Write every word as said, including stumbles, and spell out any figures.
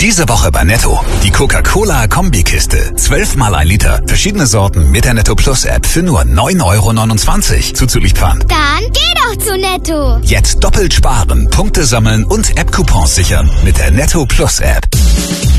Diese Woche bei Netto. Die Coca-Cola-Kombikiste. zwölf mal ein Liter. Verschiedene Sorten mit der Netto Plus App für nur neun Euro neunundzwanzig. Zuzüglich Pfand. Dann geh doch zu Netto. Jetzt doppelt sparen, Punkte sammeln und App-Coupons sichern mit der Netto Plus App.